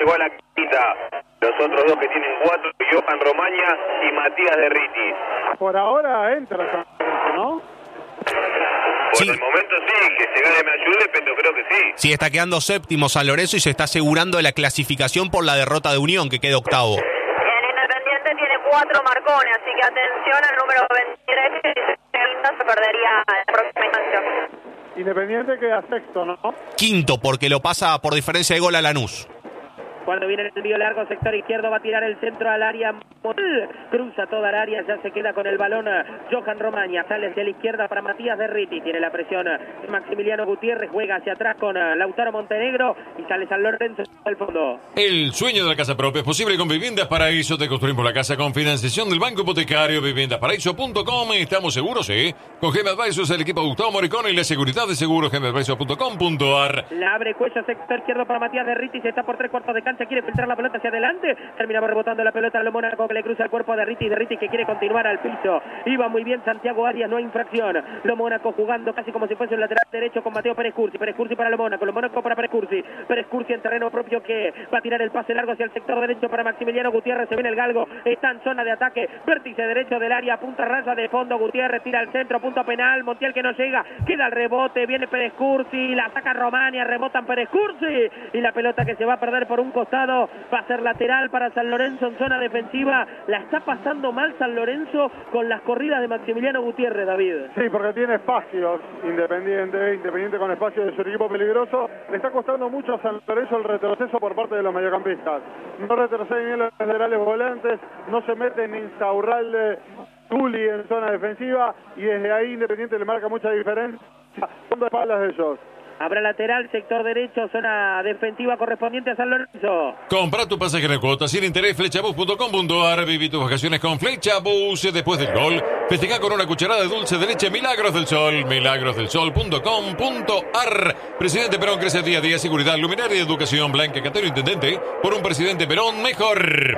llegó a la quinta. Los otros dos que tienen 4, Johan Romaña y Matías Derriti. Por ahora entra, ¿no? Por el momento sí, que se gane me ayude, pero creo que sí. Sí, está quedando séptimo San Lorenzo y se está asegurando de la clasificación por la derrota de Unión, que queda octavo. El Independiente tiene 4 marcones, así que atención al número 23, que se perdería la próxima instancia. Independiente queda sexto, ¿no? Quinto, porque lo pasa por diferencia de gol a Lanús. Cuando viene el envío largo, sector izquierdo, va a tirar el centro al área. Cruza toda el área, ya se queda con el balón Johan Romaña. Sale hacia la izquierda para Matías Derriti. Tiene la presión Maximiliano Gutiérrez. Juega hacia atrás con Lautaro Montenegro. Y sale San Lorenzo al fondo. El sueño de la casa propia es posible con Viviendas Paraíso. Te construimos la casa con financiación del Banco Hipotecario. Viviendasparaíso.com. Estamos seguros, ¿sí? Con GM Advisors, el equipo Gustavo Moricone y la seguridad de seguros. GMAdvisors.com.ar. La abre Cuello, sector izquierdo para Matías Derriti. Se está por 3/4 de cancha. Quiere filtrar la pelota hacia adelante. Terminaba rebotando la pelota a lo Mónaco, que le cruza el cuerpo a Derriti. Derriti que quiere continuar al piso. Iba muy bien Santiago Arias, no hay infracción. Lo Mónaco jugando casi como si fuese un lateral derecho con Mateo Pérez Cursi. Pérez Cursi para lo Mónaco para Pérez Cursi. Pérez Cursi en terreno propio, que va a tirar el pase largo hacia el sector derecho para Maximiliano Gutiérrez. Se viene el galgo. Está en zona de ataque. Vértice derecho del área. Punta raya de fondo. Gutiérrez tira al centro. Punto penal. Montiel que no llega. Queda el rebote. Viene Pérez Cursi. La saca Romania. Rebotan Pérez Cursi. Y la pelota que se va a perder por un costado va a ser lateral para San Lorenzo en zona defensiva. La está pasando mal San Lorenzo con las corridas de Maximiliano Gutiérrez, David. Sí, porque tiene espacios Independiente con espacios de su equipo peligroso. Le está costando mucho a San Lorenzo el retroceso por parte de los mediocampistas. No retroceden bien los laterales volantes, no se meten Insaurralde, Tuli en zona defensiva, y desde ahí Independiente le marca mucha diferencia. Son de espaldas de ellos. Habrá lateral, sector derecho, zona defensiva correspondiente a San Lorenzo. Compra tu pasaje en cuota sin interés, flechabus.com.ar. Viví tus vacaciones con Flechabus. Después del gol, festeja con una cucharada de dulce de leche Milagros del Sol. Milagrosdelsol.com.ar. Presidente Perón crece día a día. Seguridad, luminaria y educación. Blanca Catero, intendente. Por un presidente Perón mejor.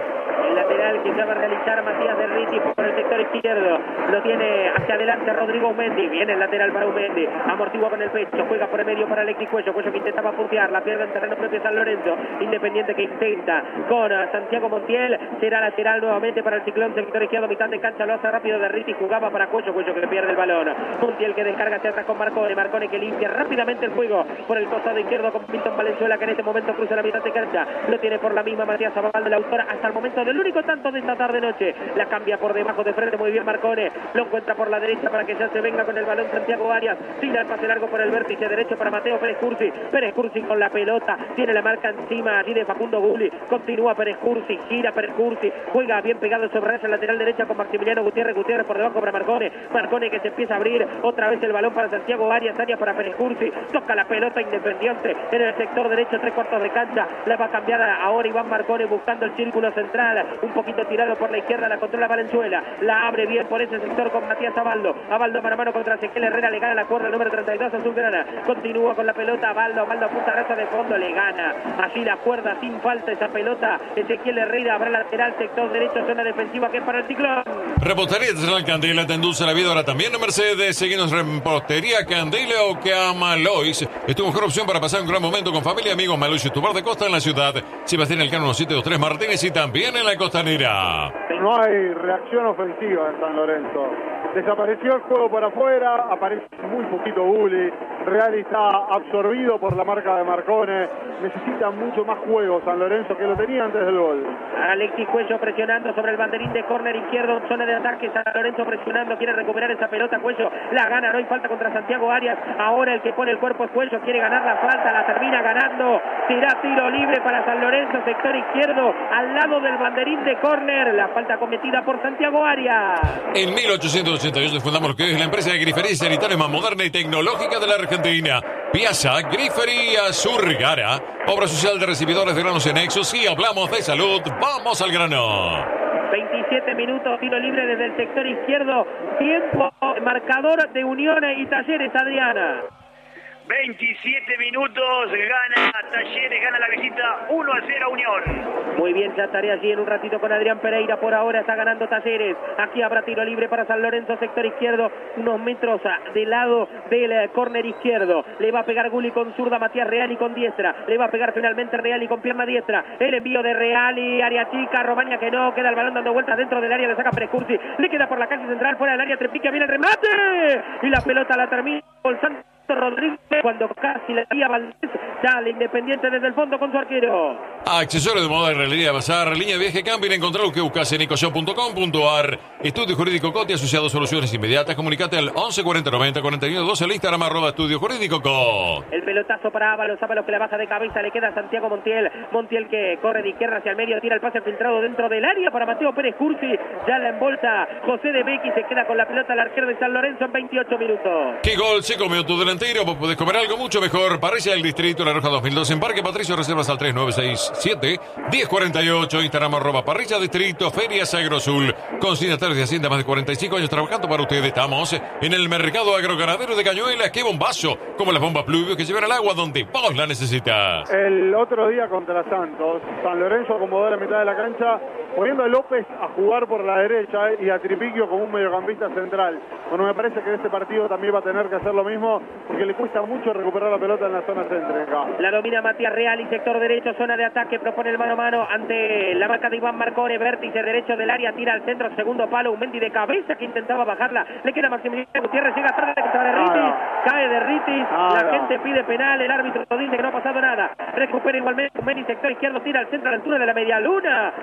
El lateral que ya va a realizar Matías Derriti por el sector izquierdo. Lo tiene hacia adelante Rodrigo Umendi. Viene el lateral para Umendi. Amortigua con el pecho. Juega por el medio para Alexis Cuello. Cuello que intentaba puntear. La pierde en terreno propio San Lorenzo. Independiente que intenta con Santiago Montiel. Será lateral nuevamente para el Ciclón. Sector izquierdo, mitad de cancha. Lo hace rápido Derriti. Jugaba para Cuello. Cuello que pierde el balón. Montiel que descarga hacia atrás con Marcone. Marcone que limpia rápidamente el juego por el costado izquierdo con Milton Valenzuela, que en este momento cruza la mitad de cancha. Lo tiene por la misma Matías Zabal de la autora hasta el momento del único tanto de esta tarde-noche. La cambia por debajo de frente. Muy bien Marcone. Lo encuentra por la derecha para que ya se venga con el balón Santiago Arias. Tira el pase largo por el vértice derecho para Mateo Pérez Cursi. Pérez Cursi con la pelota. Tiene la marca encima allí de Facundo Gulli. Continúa Pérez Cursi. Gira Pérez Cursi. Juega bien pegado sobre esa lateral derecha con Maximiliano Gutiérrez. Gutiérrez por debajo para Marcone. Marcone que se empieza a abrir. Otra vez el balón para Santiago Arias. Arias para Pérez Cursi. Toca la pelota Independiente en el sector derecho, 3/4 de cancha. La va a cambiar ahora Iván Marcone buscando el círculo central. Un poquito tirado por la izquierda. La controla Valenzuela. La abre bien por ese sector con Matías Abaldo. Abaldo mano a mano contra Ezequiel Herrera. Le gana la cuerda el número 32 Azulgrana. Continúa con la pelota Abaldo a punta raza de fondo. Le gana allí la cuerda sin falta esa pelota. Ezequiel Herrera. Habrá lateral, sector derecho, zona defensiva que es para el Ciclón. Repostería Artesanal Candela te endulza la vida ahora también en Mercedes. Seguimos Repostería Candela o Camalois. Es tu mejor opción para pasar un gran momento con familia y amigos. Malois es tu bar de costa en la ciudad. Sebastián Elcano 1723 Martínez y también en la Costanera. No hay reacción ofensiva en San Lorenzo. Desapareció el juego por afuera, aparece muy poquito Gulli. Real está absorbido por la marca de Marcone. Necesita mucho más juego San Lorenzo, que lo tenía antes del gol. Alexis Cuello presionando sobre el banderín de córner izquierdo, zona de ataque. San Lorenzo presionando, quiere recuperar esa pelota. Cuello la gana, no hay falta contra Santiago Arias. Ahora el que pone el cuerpo es Cuello, quiere ganar la falta, la termina ganando. Será tiro libre para San Lorenzo, sector izquierdo, al lado del banderín de córner. La falta cometida por Santiago Arias. En 1888 fundamos lo que es la empresa de grifería sanitaria más moderna y tecnológica de la Argentina. Piazza Grifería Surgara, obra social de recibidores de granos en Nexos. Y hablamos de salud, vamos al grano. 27 minutos, tiro libre desde el sector izquierdo. Tiempo, marcador de Unión y Talleres, Adriana. 27 minutos, gana Talleres, gana la visita 1-0 Unión. Muy bien, ya estaré allí en un ratito con Adrián Pereira. Por ahora está ganando Talleres. Aquí habrá tiro libre para San Lorenzo, sector izquierdo, unos metros del lado del córner izquierdo. Le va a pegar Gulli con zurda, Matías Reali con diestra. Le va a pegar finalmente Reali con pierna diestra. El envío de Reali, área chica, Romaña que no, queda el balón dando vueltas dentro del área, le saca Prescursi. Le queda por la calle central, fuera del área, Trepica, viene el remate. Y la pelota la termina bolsando Rodríguez cuando casi le había Valdés. Sale Independiente desde el fondo con su arquero. Accesorios de moda en Herrería Bazar, línea Viaje Camping, encontrar lo que buscas en ecoshop.com.ar. Estudio Jurídico Coti, asociado a soluciones inmediatas. Comunicate al 11 40 90 41 12, el Instagram @Estudio Jurídico Cot. El pelotazo para Ábalos que la baja de cabeza, le queda a Santiago Montiel. Montiel que corre de izquierda hacia el medio, tira el pase filtrado dentro del área para Mateo Pérez Cursi. Ya la embolsa José de Becchi, se queda con la pelota al arquero de San Lorenzo en 28 minutos. ¿Qué gol se comió tu delantero? Vos podés comer algo mucho mejor. Parrilla del Distrito, La Roja 2002 en Parque Patricio. Reservas al 3967-1048. Instagram @Parrilla Distrito. Ferias Agrosul. Consignatarios de Hacienda, más de 45 años trabajando para ustedes. Estamos en el mercado agroganadero de Cañuelas. ¡Qué bombazo! Como las bombas Pluvio que llevan el agua donde vos la necesitas. El otro día contra Santos, San Lorenzo acomodó la mitad de la cancha, poniendo a López a jugar por la derecha y a Tripiquio como un mediocampista central. Bueno, me parece que en este partido también va a tener que hacer lo mismo, porque le cuesta mucho recuperar la pelota en la zona céntrica. La domina Matías Reali, sector derecho, zona de ataque, propone el mano a mano ante la marca de Iván Marcone, vértice derecho del área, tira al centro, segundo palo, un Mendy de cabeza que intentaba bajarla, le queda Maximiliano Gutiérrez, llega tarde contra Derritis, cae Derritis, la gente pide penal, el árbitro dice que no ha pasado nada, recupera igualmente un Mendy, sector izquierdo, tira al centro a la altura de la media luna.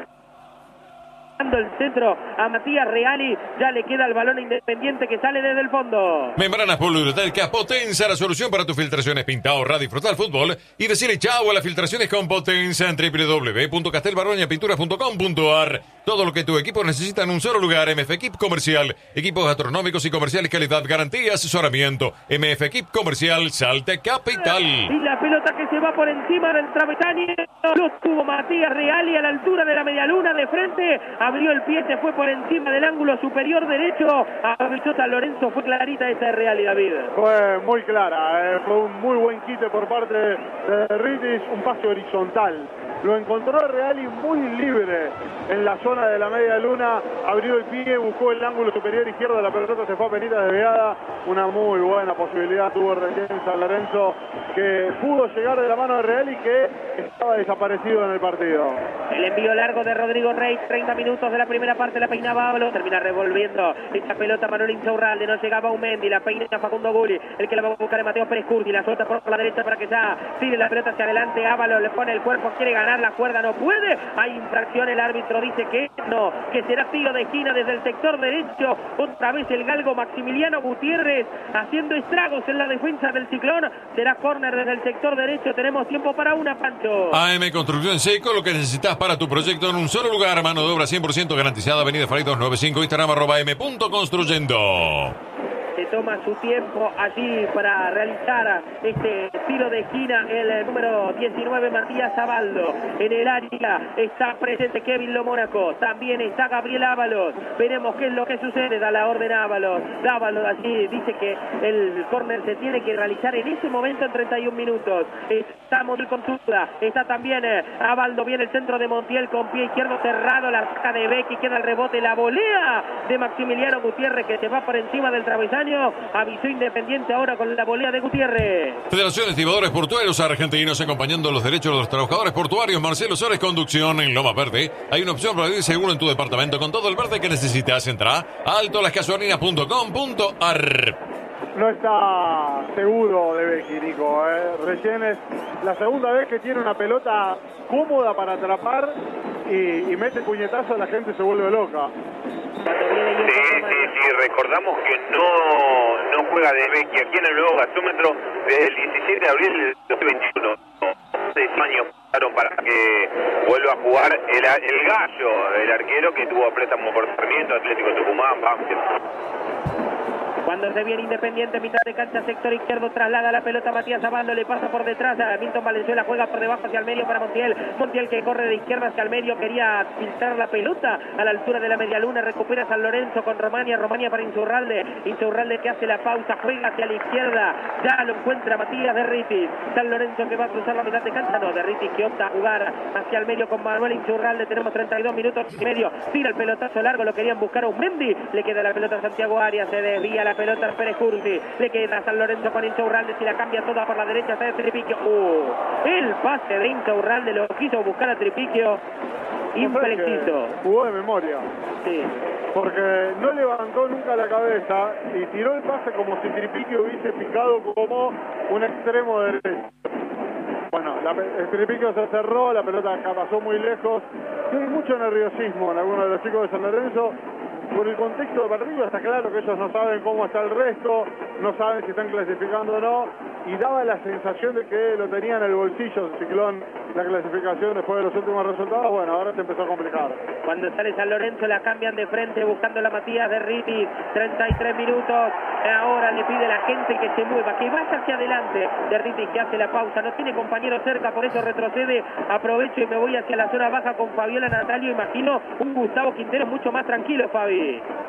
El centro a Matías Reali, ya le queda el balón a Independiente que sale desde el fondo. Membranas Poliuretálicas Potenza, la solución para tus filtraciones. Pinta, ahorrar, disfrutar fútbol y decirle chao a las filtraciones con Potenza en www.castelbarroñapinturas.com.ar. Todo lo que tu equipo necesita en un solo lugar. MF Equip Comercial, equipos gastronómicos y comerciales, calidad, garantía, asesoramiento. MF Equip Comercial, Salta Capital. Y la pelota que se va por encima del travesaño, lo tuvo Matías Reali a la altura de la medialuna de frente. Abrió el pie, se fue por encima del ángulo superior derecho. Aprovechó San Lorenzo, fue clarita esa Reali, David. Fue muy clara, fue un muy buen quite por parte de Ritis, un pase horizontal. Lo encontró Reali muy libre en la zona de la media luna, abrió el pie, buscó el ángulo superior izquierdo, la pelota se fue a penita desviada. Una muy buena posibilidad tuvo recién San Lorenzo, que pudo llegar de la mano de Reali, que estaba desaparecido en el partido. El envío largo de Rodrigo Rey, 30 minutos de la primera parte, la peinaba Ábalos, termina revolviendo esta pelota Manuel Insaurralde, no llegaba Umendi, la peina Facundo Gulli, el que la va a buscar es Mateo Pérez Cursi, la suelta por la derecha para que ya tire la pelota hacia adelante. Ábalos le pone el cuerpo, quiere ganar la cuerda, no puede, hay infracción, el árbitro dice que no, que será tiro de esquina desde el sector derecho. Otra vez el galgo Maximiliano Gutiérrez haciendo estragos en la defensa del Ciclón. Será córner desde el sector derecho. Tenemos tiempo para una, Pancho. AM Construcción Seco, lo que necesitas para tu proyecto en un solo lugar. Mano de obra 100% garantizada. Avenida Farid 295, Instagram @m.construyendo. Se toma su tiempo allí para realizar este tiro de esquina el número 19 Matías Abaldo. En el área está presente Kevin Lomónaco, también está Gabriel Ábalos. Veremos qué es lo que sucede, da la orden a Ábalos. Ábalos allí dice que el córner se tiene que realizar en ese momento en 31 minutos. Está Montiel con zurda, está también Abaldo, viene el centro de Montiel con pie izquierdo cerrado, la saca de Becchi, queda el rebote, la volea de Maximiliano Gutiérrez que se va por encima del travesaño. Avisó Independiente ahora con la volea de Gutiérrez. Federación de Estibadores Portuarios Argentinos, acompañando los derechos de los trabajadores portuarios. Marcelo Suárez, conducción en Loma Verde. Hay una opción para vivir seguro en tu departamento con todo el verde que necesitas. Entra a altolascasuarinas.com.ar. No está seguro de Becchi, Nico. Recién es la segunda vez que tiene una pelota cómoda para atrapar y mete puñetazo, la gente se vuelve loca. Sí, recordamos que no juega de Becchi aquí en el nuevo gasómetro desde el 17 de abril del 2021. 6 años pasaron para que vuelva a jugar el Gallo, el arquero que tuvo préstamo por Sarmiento, Atlético Tucumán, Banfield. Cuando se viene Independiente, mitad de cancha, sector izquierdo, traslada la pelota Matías Abaldo, le pasa por detrás a Milton Valenzuela, juega por debajo hacia el medio para Montiel. Montiel que corre de izquierda hacia el medio, quería filtrar la pelota a la altura de la media luna, recupera San Lorenzo con Romania para Insaurralde. Insaurralde que hace la pausa, juega hacia la izquierda, ya lo encuentra Matías Derritis. San Lorenzo que va a cruzar la mitad de cancha, no, Derritis que opta a jugar hacia el medio con Manuel Insaurralde. Tenemos 32 minutos y medio, tira el pelotazo largo, lo querían buscar a un Mendy, le queda la pelota a Santiago Arias, se desvía la pelota a Pérez Cursi, le queda a San Lorenzo con Insaurralde, si la cambia toda por la derecha, está de Tripiquio. El pase de Insaurralde lo quiso buscar a Tripiquio, impreciso. Jugó de memoria. Sí. Porque no levantó nunca la cabeza y tiró el pase como si Tripiquio hubiese picado como un extremo derecho. Bueno, el Tripiquio se cerró, la pelota pasó muy lejos. Y hay mucho nerviosismo en algunos de los chicos de San Lorenzo. Por el contexto de partido está claro que ellos no saben cómo está el resto, no saben si están clasificando o no, y daba la sensación de que lo tenía en el bolsillo el Ciclón, la clasificación después de los últimos resultados. Bueno, ahora se empezó a complicar. Cuando sale San Lorenzo la cambian de frente buscando la Matías Derritis, 33 minutos, ahora le pide a la gente que se mueva, que vaya hacia adelante. Derritis que hace la pausa, no tiene compañero cerca, por eso retrocede, aprovecho y me voy hacia la zona baja con Fabiola Natalio, imagino un Gustavo Quintero mucho más tranquilo, Fabi.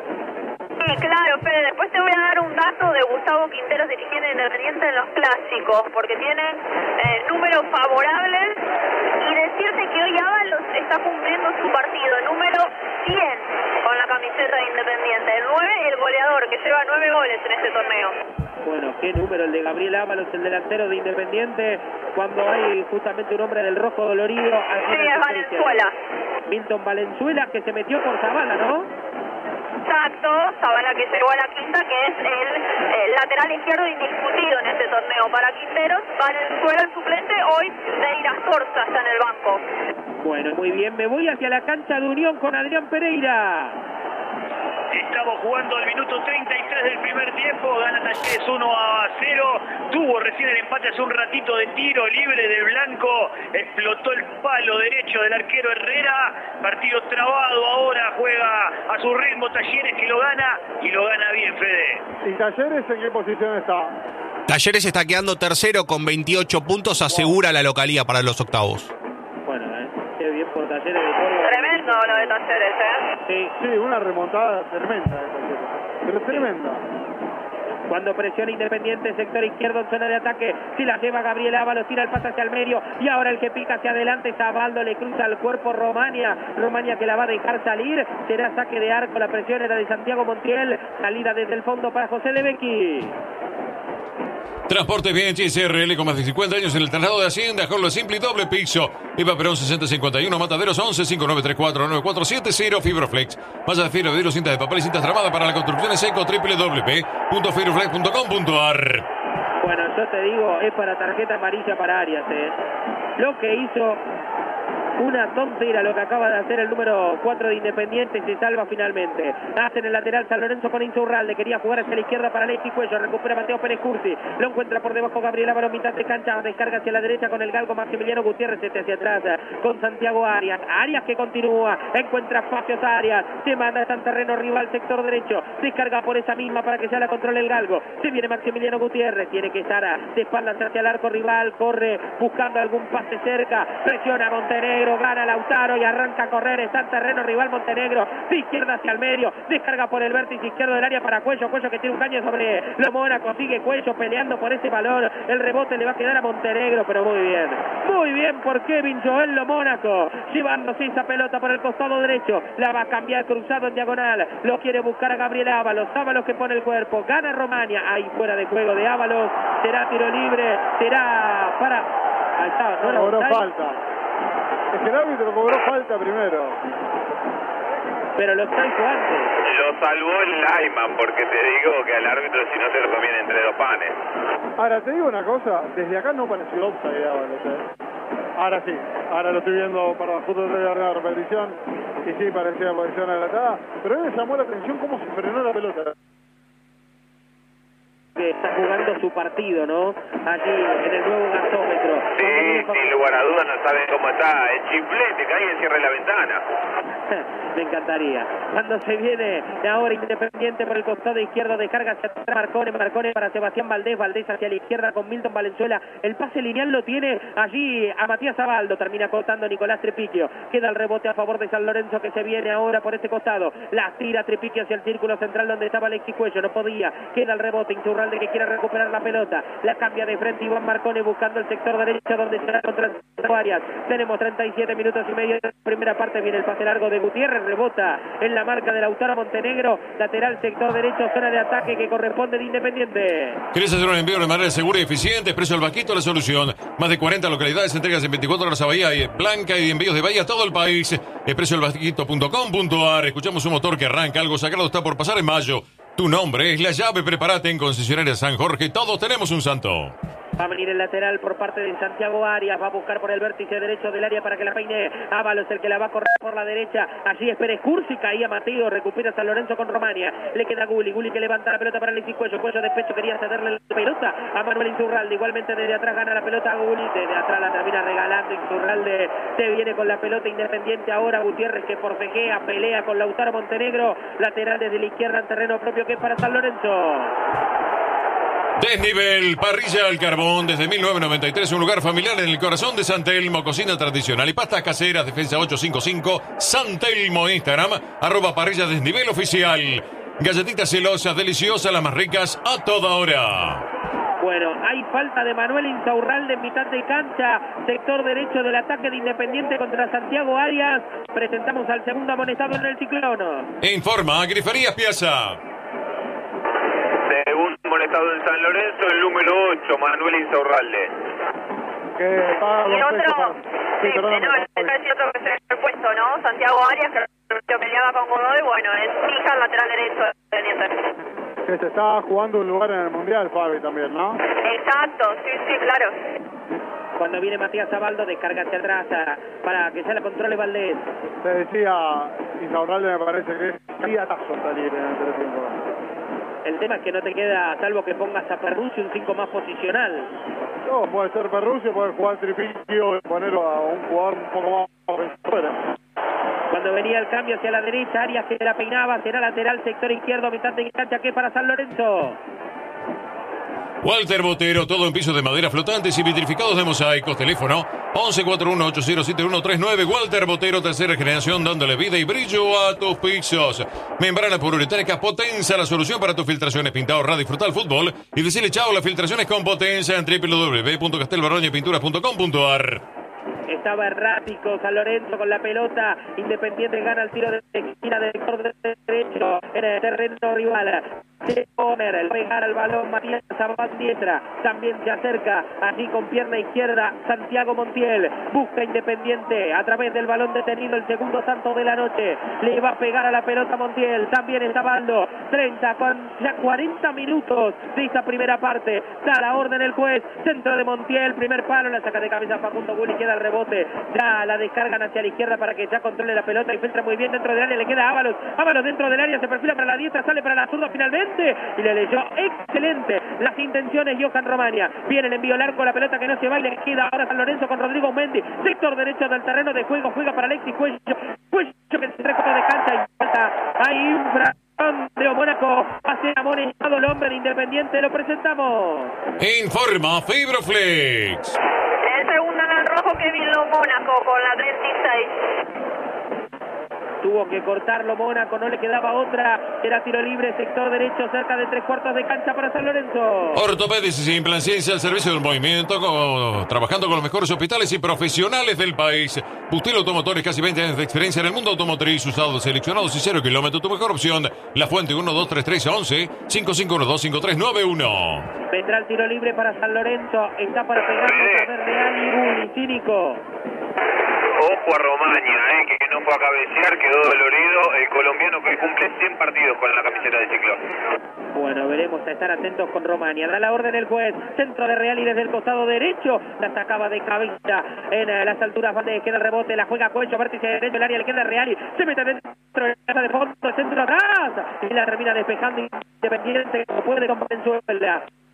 Sí, claro, Fede. Después te voy a dar un dato de Gustavo Quinteros, dirigente Independiente en los clásicos, porque tiene números favorables, y decirte que hoy Ábalos está cumpliendo su partido número 100 con la camiseta de Independiente. El 9, el goleador, que lleva 9 goles en este torneo. Bueno, qué número el de Gabriel Ábalos, el delantero de Independiente, cuando hay justamente un hombre del rojo dolorido. Sí, es Valenzuela. Milton Valenzuela, que se metió por Zavala, ¿no? Exacto, Zavala que llegó a la quinta, que es el lateral izquierdo indiscutido en este torneo para Quinteros. Valenzuela el suplente, hoy Deira Corsa está en el banco. Bueno, muy bien, me voy hacia la cancha de Unión con Adrián Pereira. Estamos jugando al minuto 33 del primer tiempo, gana Talleres 1-0, tuvo recién el empate hace un ratito de tiro libre del blanco, explotó el palo derecho del arquero Herrera, partido trabado ahora, juega a su ritmo Talleres que lo gana, y lo gana bien, Fede. ¿Y Talleres en qué posición está? Talleres está quedando tercero con 28 puntos, asegura la localía para los octavos. Bueno, qué bien por Talleres de Córdoba. Tremendo lo de Talleres, Sí, una remontada tremenda de Talleres, pero tremenda. Cuando presiona Independiente, sector izquierdo en zona de ataque, si la lleva Gabriel Ábalos, tira el pase hacia el medio, y ahora el que pica hacia adelante es Abaldo, le cruza al cuerpo Romania que la va a dejar salir, será saque de arco, la presión era de Santiago Montiel, salida desde el fondo para José Lebecki. Transportes Bien SRL con más de 50 años en el traslado de Hacienda, Jorlo Simple y doble piso. Eva Perón 6051, Mataderos 11 59349470, Fibroflex. Malla de fibra, vidrio, cintas de papel y cintas tramadas para la construcción seco, www.fibroflex.com.ar. Bueno, yo te digo, es para tarjeta amarilla para Arias, Lo que hizo, una tontera lo que acaba de hacer el número 4 de Independiente, se salva finalmente. Hace en el lateral San Lorenzo con Insaurralde, quería jugar hacia la izquierda para Alexis Cuello, recupera Mateo Pérez Cursi, lo encuentra por debajo Gabriel Ábalos, mitad de cancha, descarga hacia la derecha con el galgo Maximiliano Gutiérrez, hacia atrás con Santiago Arias que continúa, encuentra espacios Arias, se manda hasta el terreno rival, sector derecho, descarga por esa misma para que ya la controle el galgo, se viene Maximiliano Gutiérrez, tiene que estar de espaldas hacia el arco rival, corre buscando algún pase cerca, presiona Montenegro, gana Lautaro y arranca a correr, está en terreno rival Montenegro, de izquierda hacia el medio, descarga por el vértice izquierdo del área para Cuello que tiene un caño sobre lo Mónaco, sigue Cuello peleando por ese balón, el rebote le va a quedar a Montenegro, pero muy bien por Kevin Joel Lo Mónaco, llevándose esa pelota por el costado derecho, la va a cambiar cruzado en diagonal, lo quiere buscar a Gabriel Ábalos que pone el cuerpo, gana Romania, ahí fuera de juego de Ábalos, será tiro libre, será para... Ahí está, no cobró falta. Es que el árbitro cobró falta primero. Pero lo está jugando. Lo salvó el Lyman, porque te digo que al árbitro si no se lo conviene entre dos panes. Ahora te digo una cosa, desde acá no pareció offside Ábalos, Ahora sí, ahora lo estoy viendo para justo de la repetición y sí parecía posición adelantada, pero a mí me llamó la atención cómo se frenó la pelota. está jugando su partido, ¿no? Allí en el nuevo gasómetro. Sí, sin lugar a dudas no saben cómo está el chiflete, que alguien cierre la ventana. Me encantaría. Cuando se viene de ahora Independiente por el costado izquierdo, descarga hacia Marcone para Sebastián Valdés hacia la izquierda con Milton Valenzuela. El pase lineal lo tiene allí a Matías Abaldo, termina cortando Nicolás Tripiquio. Queda el rebote a favor de San Lorenzo, que se viene ahora por este costado. La tira Tripiquio hacia el círculo central donde estaba Alexis Cuello, no podía. Queda el rebote, Insaurralde que quiere recuperar la pelota. La cambia de frente Iván Marcone buscando el sector derecho donde será contra Arias. Tenemos 37 minutos y medio de la primera parte. Viene el pase largo de Gutiérrez, rebota en la marca de Lautaro Montenegro, lateral sector derecho, zona de ataque que corresponde de Independiente. ¿Querés hacer un envío de manera segura y eficiente? Expreso El Vasquito, la solución. Más de 40 localidades, entregas en 24 horas a Bahía y Blanca y envíos de Bahía a todo el país. expresoelvasquito.com.ar. Escuchamos un motor que arranca, algo sagrado está por pasar en mayo. Tu nombre es la llave, prepárate en Concesionaria San Jorge, todos tenemos un santo. Va a venir el lateral por parte de Santiago Arias, va a buscar por el vértice derecho del área para que la peine Ábalos, el que la va a correr por la derecha. Allí es Pérez Cursi, caía Mateo, recupera San Lorenzo con Romania. Le queda Guli que levanta la pelota para Alexis Cuello de pecho, quería cederle la pelota a Manuel Insaurralde. Igualmente desde atrás gana la pelota a Guli, desde atrás la termina regalando Insaurralde. Se viene con la pelota Independiente ahora. Gutiérrez que forcejea, pelea con Lautaro Montenegro. Lateral desde la izquierda en terreno propio que es para San Lorenzo. Desnivel, parrilla al carbón, desde 1993, un lugar familiar en el corazón de San Telmo, cocina tradicional y pastas caseras, defensa 855, San Telmo, Instagram, @parrilla desnivel oficial. Galletitas celosas, deliciosas, las más ricas, a toda hora. Bueno, hay falta de Manuel Insaurralde en mitad de cancha, sector derecho del ataque de Independiente contra Santiago Arias. Presentamos al segundo amonestado en el ciclón. Informa, Griferías Piazza. Segundo amonestado en San Lorenzo, el número 8, Manuel Insaurralde. Que paga Y los otro, pesos. sí, perdóname, no, el otro que se ha puesto, ¿no? Santiago Arias, que peleaba con Godoy, bueno, es fija el lateral derecho de Independiente. que se está jugando un lugar en el Mundial, Fabi, también, ¿no? Exacto, sí, claro. Cuando viene Matías Abaldo, descarga hacia atrás para que se la controle Valdés. Te decía, Insaurralde me parece que es piatazo salir en el entretiempo. El tema es que no te queda, salvo que pongas a Perrucci un 5 más posicional. No, puede ser Perruccio, puede jugar Tripiquio y ponerlo a un jugador un poco más ofensivo. Cuando venía el cambio hacia la derecha, Arias que la peinaba, será lateral sector izquierdo, mitad de cancha que es para San Lorenzo. Walter Botero, todo en pisos de madera flotantes y vitrificados de mosaicos. Teléfono 1141-807139. Walter Botero, tercera generación, dándole vida y brillo a tus pisos. Membrana poliuretánica Potenza, la solución para tus filtraciones. Pinta, ahorra, disfruta el fútbol y decirle chao a las filtraciones con Potenza en www.castelbarroñapinturas.com.ar. Estaba errático San Lorenzo con la pelota. Independiente gana el tiro de esquina del sector derecho en el terreno rival. Se pone el pegar al balón Matías Abad diestra, también se acerca allí con pierna izquierda Santiago Montiel, busca Independiente a través del balón detenido, el segundo tanto de la noche, le va a pegar a la pelota Montiel, también está Baldo, 30 con ya 40 minutos de esta primera parte, da la orden el juez, centro de Montiel, primer palo, la saca de cabeza Facundo Guli, queda el rebote, ya la descargan hacia la izquierda para que ya controle la pelota y filtra muy bien dentro del área, le queda a Ábalos dentro del área, se perfila para la diestra, sale para la zurda finalmente y le leyó excelente las intenciones Johan Romania. Viene el envío largo, la pelota que no se va y le queda ahora San Lorenzo con Rodrigo Mendy, sector derecho del terreno de juego, juega para Alexis Cuello que se recorre de cancha y falta ahí infracción de Mónaco, hace amonestado el hombre de Independiente, lo presentamos. Informa Fibroflex. El segundo en el rojo, Kevin Mónaco con la 36. Tuvo que cortarlo Mónaco, no le quedaba otra, era tiro libre, sector derecho, cerca de 3/4 de cancha para San Lorenzo. Ortopédica y Implanciencia al servicio del movimiento, trabajando con los mejores hospitales y profesionales del país. Bustil Automotores, casi 20 años de experiencia en el mundo automotriz, usados, seleccionados y 0 kilómetros. Tu mejor opción, La Fuente 123311 55125391. Vendrá el tiro libre para San Lorenzo, está para pegarle a ver Real y Guli, cínico. Ojo a Romaña, que no fue a cabecear, quedó dolorido. El colombiano que cumple 100 partidos con la camiseta de Ciclón. Bueno, veremos a estar atentos con Romania. Da la orden el juez, centro de Real y desde el costado derecho, la sacaba de cabeza en las alturas, Valdés, queda el rebote, la juega Cuello, vértice derecho, el área le queda Real y se mete dentro de la casa de fondo, centro atrás, y la termina despejando Independiente, como puede con Venezuela.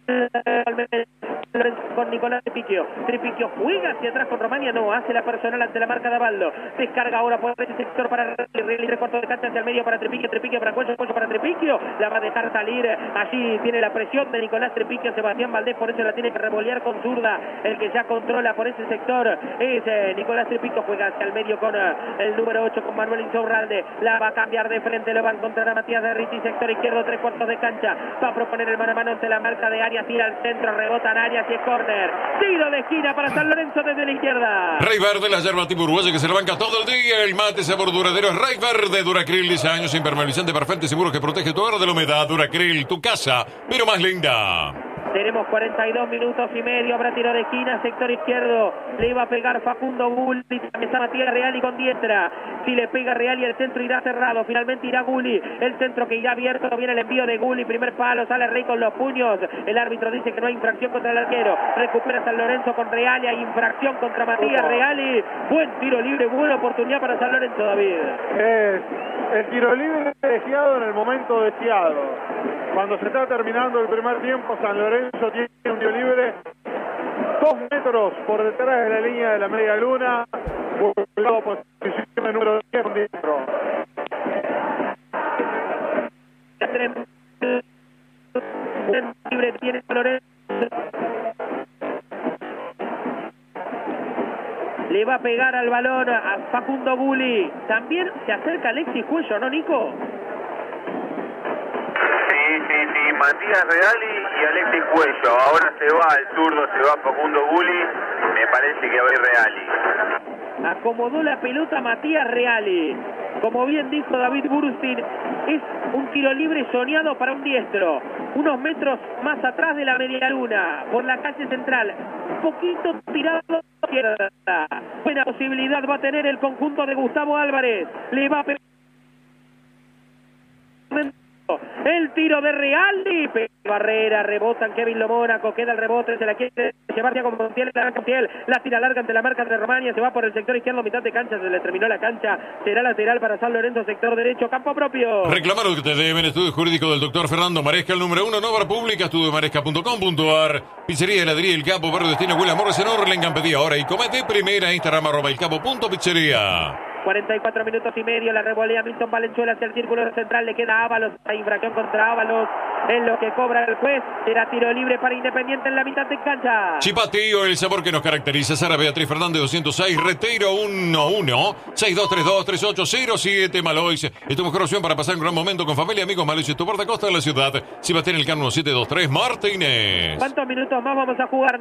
con Nicolás Tripicchio. Tripicchio juega hacia atrás con Romania, no, hace la personal ante la marca de Abaldo. Descarga ahora por ese sector para Reali, recorto de cancha hacia el medio para Tripicchio, Tripicchio para Cuello, Cuello para Tripicchio, la va a dejar salir, allí tiene la presión de Nicolás Tripicchio, Sebastián Valdés, por eso la tiene que revolear con zurda, el que ya controla por ese sector es Nicolás Tripicchio, juega hacia el medio con el número 8 con Manuel Insaurralde, la va a cambiar de frente, lo va a encontrar a Matías Derriti, sector izquierdo, 3/4 de cancha, va a proponer el mano a mano ante la marca de Arias, tira al centro, rebota en Arias y es córner, tiro de esquina para San Lorenzo desde la izquierda. Rey Verde, la yerba tipo uruguaya que se le banca todo el día, el mate sabor duradero es Rey Verde, Duracril, 10 años, impermeabilizante perfecto y seguro que protege tu hogar de la humedad, Duracril, tu casa, pero más linda. Tenemos 42 minutos y medio, habrá tiro de esquina, sector izquierdo, le iba a pegar Facundo Gulli, está Matías Reali con diestra, si le pega Reali el centro irá cerrado, finalmente irá Gulli, el centro que irá abierto, viene el envío de Gulli, primer palo, sale Rey con los puños, el árbitro dice que no hay infracción contra el arquero, recupera San Lorenzo con Reali, hay infracción contra Matías Reali, buen tiro libre, buena oportunidad para San Lorenzo, David. Es el tiro libre deseado en el momento deseado. Cuando se está terminando el primer tiempo, San Lorenzo tiene un tiro libre 2 metros por detrás de la línea de la media luna, buscado posición número 10 con dentro. Libre tiene San Lorenzo. Le va a pegar al balón a Facundo Gulli. También se acerca Alexis Cuello, ¿no, Nico? Sí, Matías Reali y Alexis Cuello. Ahora se va al zurdo, se va Facundo Gulli. Me parece que va a ir Reali. Acomodó la pelota Matías Reali. Como bien dijo David Burustin, es un tiro libre soñado para un diestro. Unos metros más atrás de la media luna, por la calle central. Un poquito tirado a la izquierda. Buena posibilidad va a tener el conjunto de Gustavo Álvarez. Le va a pegar el tiro de Reali, Barrera, rebotan Kevin Lomónaco, queda el rebote, se la quiere llevar Thiago Montiel, la tira larga ante la marca de Romania, se va por el sector izquierdo, mitad de cancha, se le terminó la cancha, será lateral para San Lorenzo, sector derecho, campo propio. Reclamar lo que te deben, estudio jurídico del doctor Fernando Maresca, el número 1, Nova Pública, estudiomaresca.com.ar, pizzería heladería El Capo, Verde Destino, William Morris en Orlen, pedí ahora y comete primera, Instagram @elcapo.pizzería. 44 minutos y medio, la revolea Milton Valenzuela hacia el círculo central, le queda a Ábalos, hay infracción contra Ábalos, en lo que cobra el juez, será tiro libre para Independiente en la mitad de cancha. Chipatío, el sabor que nos caracteriza, Sara Beatriz Fernández 206, Reteiro 11, 6232-3807, Malois, es tu mejor opción para pasar un gran momento con familia, amigos, Malois, es tu porta costa de la ciudad, Sebastián Elcano 1723, Martínez. ¿Cuántos minutos más vamos a jugar?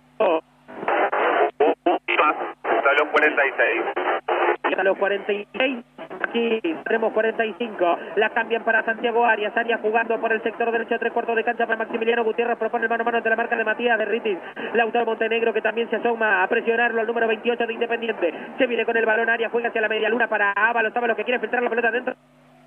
Hasta los 46. A los 46, aquí tenemos 45, la cambian para Santiago Arias jugando por el sector derecho, 3/4 de cancha para Maximiliano Gutiérrez, propone el mano a mano ante la marca de Matías Derriti, Lautaro Montenegro que también se asoma a presionarlo al número 28 de Independiente, se viene con el balón, Arias juega hacia la media luna para Ábalos que quiere filtrar la pelota adentro.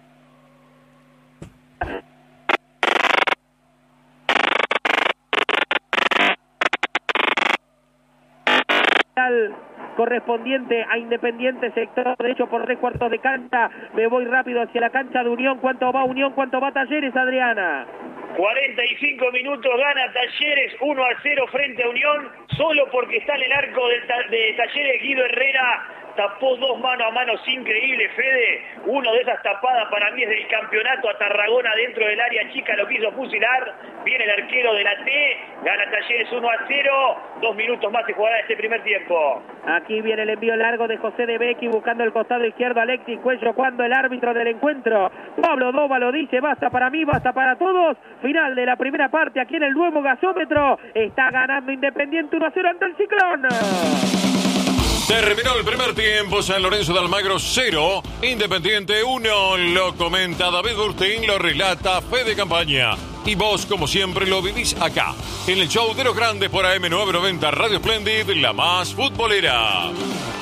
Correspondiente a Independiente, sector derecho por 3/4 de cancha, me voy rápido hacia la cancha de Unión, ¿cuánto va Unión, cuánto va Talleres, Adriana? 45 minutos, gana Talleres 1-0 frente a Unión, solo porque está en el arco de Talleres Guido Herrera, tapó 2 mano a manos increíbles, Fede, uno de esas tapadas para mí es del campeonato a Tarragona dentro del área chica, lo quiso fusilar, viene el arquero de la T, gana Talleres 1-0, 2 minutos más se jugará este primer tiempo. Aquí viene el envío largo de José de Becchi buscando el costado izquierdo, Alexis Cuello, cuando el árbitro del encuentro, Pablo Dóvalo, dice basta para mí, basta para todos, final de la primera parte aquí en el nuevo gasómetro, está ganando Independiente 1-0 ante el Ciclón. Terminó el primer tiempo, San Lorenzo de Almagro 0, Independiente 1, lo comenta David Burtín, lo relata Fede Campaña. Y vos, como siempre, lo vivís acá, en el show de los grandes por AM990 Radio Splendid, la más futbolera.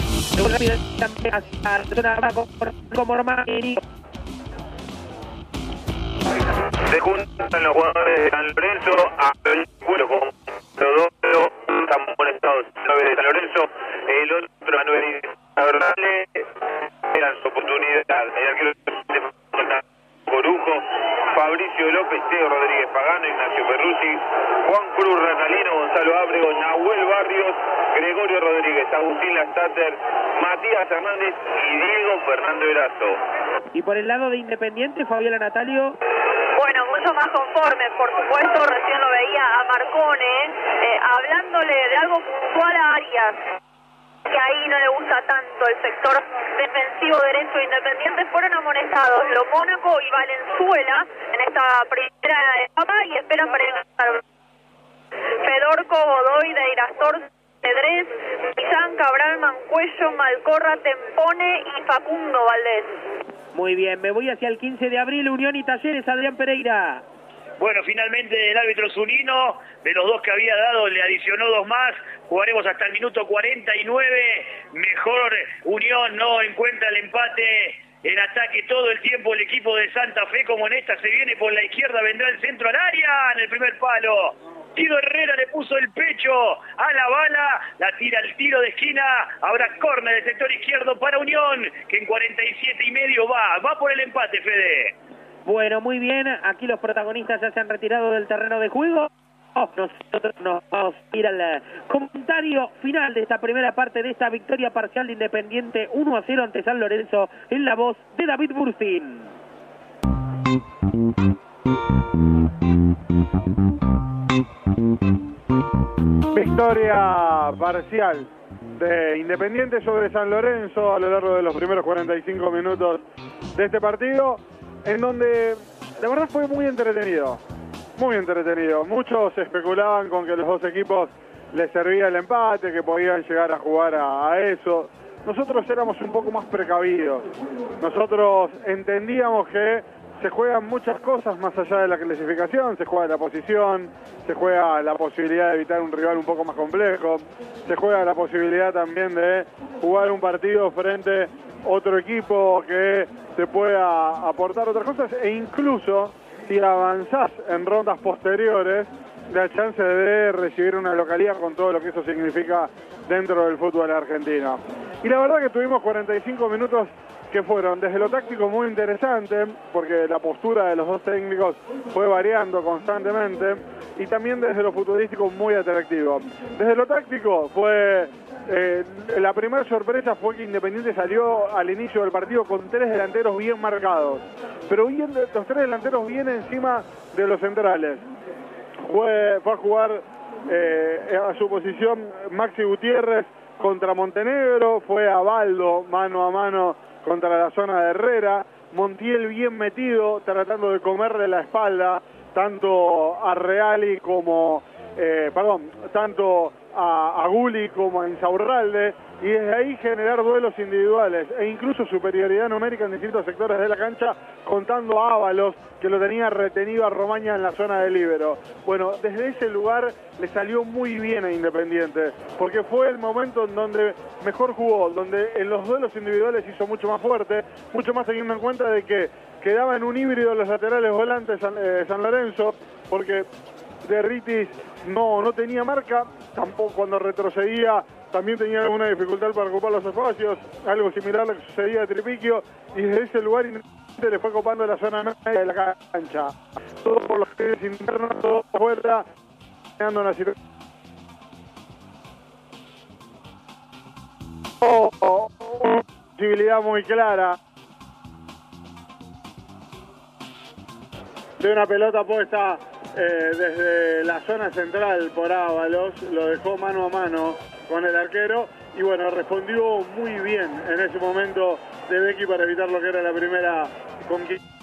Se juntan los jugadores de San Lorenzo a el cuero con los dos están molestados de San Lorenzo, el otro Manuel Insaurralde era su oportunidad, el arquero de Corujo, Fabricio Horacio López, Teo Rodríguez Pagano, Ignacio Perruzzi, Juan Cruz Ratalino, Gonzalo Ábrego, Nahuel Barrios, Gregorio Rodríguez, Agustín Lastater, Matías Hernández y Diego Fernando Erazo. Y por el lado de Independiente, Fabiola Natalio. Bueno, mucho más conforme, por supuesto, recién lo veía a Marcone, hablándole de algo puntual a Arias, que ahí no le gusta tanto el sector defensivo derecho Independiente. Fueron amonestados Lo Mónaco y Valenzuela en esta primera etapa y esperan para ingresar Fedorco, Godoy, Deirastor, Cedrés, Pizán, Cabral, Mancuello, Malcorra, Tempone y Facundo Valdés. Muy bien, me voy hacia el 15 de abril, Unión y Talleres, Adrián Pereira. Bueno, finalmente el árbitro Zunino, de los dos que había dado, le adicionó dos más. Jugaremos hasta el minuto 49. Mejor Unión no encuentra el empate en ataque todo el tiempo el equipo de Santa Fe, como en esta se viene por la izquierda, vendrá el centro al área en el primer palo. Guido Herrera le puso el pecho a la bala, la tira al tiro de esquina, habrá córner del sector izquierdo para Unión, que en 47,5 va por el empate, Fede. Bueno, muy bien, aquí los protagonistas ya se han retirado del terreno de juego. Nosotros nos vamos a ir al comentario final de esta primera parte de esta victoria parcial de Independiente 1-0 ante San Lorenzo, en la voz de David Burstin. Victoria parcial de Independiente sobre San Lorenzo a lo largo de los primeros 45 minutos de este partido, en donde la verdad fue muy entretenido. Muy entretenido. Muchos especulaban con que los dos equipos les servía el empate, que podían llegar a jugar a eso. Nosotros éramos un poco más precavidos. Nosotros entendíamos que se juegan muchas cosas más allá de la clasificación. Se juega la posición, se juega la posibilidad de evitar un rival un poco más complejo, se juega la posibilidad también de jugar un partido frente a otro equipo que te pueda aportar otras cosas, e incluso si avanzás en rondas posteriores, la chance de recibir una localidad con todo lo que eso significa dentro del fútbol argentino. Y la verdad que tuvimos 45 minutos que fueron desde lo táctico muy interesante, porque la postura de los dos técnicos fue variando constantemente, y también desde lo futbolístico muy atractivo. Desde lo táctico fue... la primera sorpresa fue que Independiente salió al inicio del partido con 3 delanteros bien marcados, pero bien, los 3 delanteros bien encima de los centrales. Fue a jugar a su posición Maxi Gutiérrez contra Montenegro, fue a Baldo mano a mano contra la zona de Herrera, Montiel bien metido tratando de comerle la espalda tanto a Reali como tanto a Gulli como a Insaurralde, y desde ahí generar duelos individuales e incluso superioridad numérica en distintos sectores de la cancha, contando a Ábalos, que lo tenía retenido a Romaña en la zona de líbero. Bueno, desde ese lugar le salió muy bien a Independiente, porque fue el momento en donde mejor jugó, donde en los duelos individuales hizo mucho más fuerte, mucho más teniendo en cuenta de que quedaba en un híbrido los laterales volantes San Lorenzo, porque Derritis no tenía marca, tampoco cuando retrocedía también tenía alguna dificultad para ocupar los espacios, algo similar a lo que sucedía a Tripiquio, y desde ese lugar Independiente le fue copando la zona media de la cancha. Todo por los pies internos, todo afuera, creando una situación. Una posibilidad muy clara de una pelota puesta desde la zona central por Ábalos, lo dejó mano a mano con el arquero, y bueno, respondió muy bien en ese momento de Becky para evitar lo que era la primera conquista.